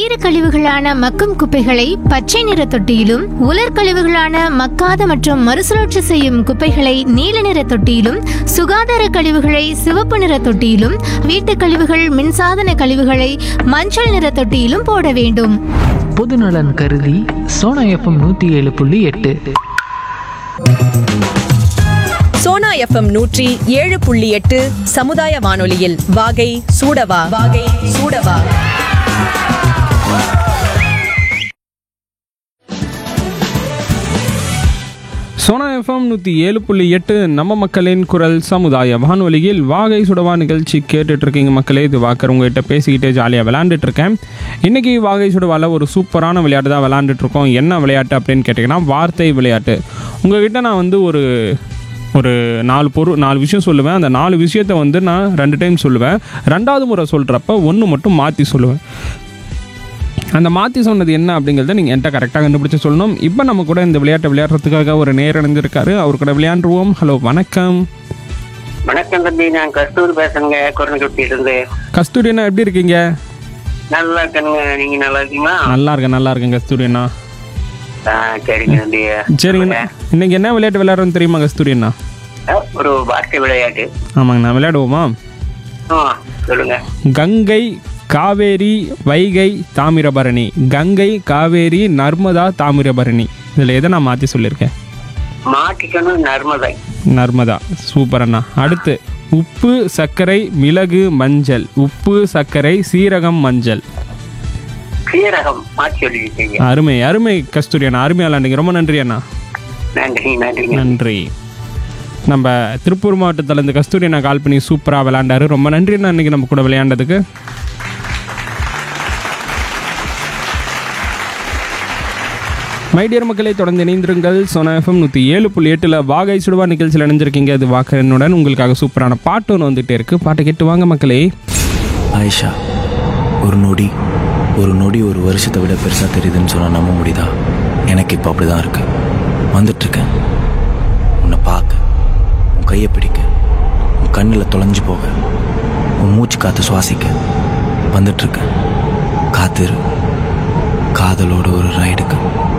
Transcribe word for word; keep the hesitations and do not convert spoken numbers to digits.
ஈரக்கழிவுகளான மக்கும் குப்பைகளை பச்சை நிற தொட்டியிலும், உலர் கழிவுகளான மக்காத மற்றும் மறுசுழற்சி செய்யும் குப்பைகளை நீல நிற தொட்டியிலும், சுகாதார கழிவுகளை சிவப்பு நிற தொட்டியிலும், வீட்டு கழிவுகள் மின்சாதன கழிவுகளை மஞ்சள் நிற தொட்டியிலும் போட வேண்டும். பொதுநலன் கருதி சோனா எஃப்எம் நூத்தி ஏழு புள்ளி எட்டு. சோனா எஃப்எம் நூற்றி ஏழு புள்ளி எட்டு சமுதாய வானொலியில் வாகை சூடவா வாகை சூடவா. சோனா எஃப்எம் நூற்றி ஏழு புள்ளி எட்டு நம்ம மக்களின் குரல் சமுதாய வானொலியில் வாகை சுடவா நிகழ்ச்சி கேட்டுட்ருக்கீங்க மக்களே. இது வாக்கர் உங்கள்கிட்ட பேசிக்கிட்டே ஜாலியாக விளையாண்டுட்ருக்கேன். இன்றைக்கி வாகை சுடவாவில் ஒரு சூப்பரான விளையாட்டு தான் விளையாண்டுட்ருக்கோம். என்ன விளையாட்டு அப்படின்னு கேட்டிங்கன்னா வார்த்தை விளையாட்டு. உங்கள்கிட்ட நான் வந்து ஒரு ஒரு நாலு பொருள் நாலு விஷயம் சொல்லுவேன். அந்த நாலு விஷயத்தை வந்து நான் ரெண்டு டைம் சொல்லுவேன். ரெண்டாவது முறை சொல்கிறப்ப ஒன்று மட்டும் மாற்றி சொல்லுவேன். அந்த மாற்றி சொன்னது என்ன அப்படிங்கிறத நீங்கள் என்கிட்ட கரெக்டாக கண்டுபிடிச்சி சொல்லணும். இப்போ நம்ம கூட இந்த விளையாட்டை விளையாடுறதுக்காக ஒரு நேர் இணைஞ்சிருக்காரு. அவர் கூட விளையாண்டுருவோம். ஹலோ, வணக்கம். வணக்கம் தம்பி, நான் கஸ்தூரி பேசுறேங்க, குரங்குட்டியிலிருந்து. கஸ்தூரி அண்ணா, எப்படி இருக்கீங்க? நல்லா இருக்கேனுங்க, நீங்க நல்லா இருக்கீங்களா? நல்லா இருக்கேன் நல்லா இருக்கேன் கஸ்தூரி அண்ணா. சரிங்க தம்பி. சரிங்கண்ணா, இன்னைக்கு என்ன விளையாட்டு விளையாடுறோன்னு தெரியுமா கஸ்தூரி அண்ணா? ஒரு வார்த்தை விளையாட்டு. ஆமாங்கண்ணா, விளையாடுவோமா? சொல்லுங்க. கங்கை, காவேரி, வைகை, தாமிரபரணி. கங்கை, காவேரி, நர்மதா, தாமிரபரணி. இதில் எதை நான் மாற்றி சொல்லியிருக்கேன்? மாற்றிக்கணும், நர்மதை. நர்மதா, சூப்பர் அண்ணா. அடுத்து உப்பு, சர்க்கரை, மிளகு, மஞ்சள். உப்பு, சர்க்கரை, சீரகம், மஞ்சள். சீரகம் மாற்றி சொல்லிருக்கீங்க. அருமை அருமை கஸ்தூரி அண்ணா, அருமையாக விளையாண்டிங்க. ரொம்ப நன்றி அண்ணா. நன்றி நன்றி நன்றி. நம்ம திருப்பூர் மாவட்டத்திலேருந்து கஸ்தூரி அண்ணா கால் பண்ணி சூப்பராக விளையாண்டாரு. ரொம்ப நன்றி அண்ணா இன்றைக்கி நம்ம கூட விளையாண்டதுக்கு. மைடியர் மக்களை தொடர்ந்து இணைந்திருங்கள். சோனா எஃப்எம் நூற்றி ஏழு புள்ளி எட்டில் வாகை சுடுவா நிகழ்ச்சியில் இணைஞ்சிருக்கீங்க. அது வாக்கரனுடன் உங்களுக்காக சூப்பரான பாட்டு ஒன்று வந்துகிட்டே இருக்குது. பாட்டை கேட்டு வாங்க மக்களே. ஆயிஷா, ஒரு நொடி ஒரு நொடி ஒரு வருஷத்தை விட பெருசாக தெரியுதுன்னு சொன்னால் நம்ப முடியுதா? எனக்கு இப்போ அப்படி தான் இருக்கு. வந்துட்டுருக்கேன் உன்னை பார்க்க, உன் கையை பிடிக்க, உன் கண்ணில் தொலைஞ்சு போக, உன் மூச்சு காற்று சுவாசிக்க வந்துட்டுருக்கேன். காத்திரு, காதலோட ஒரு ரைடுக்கு.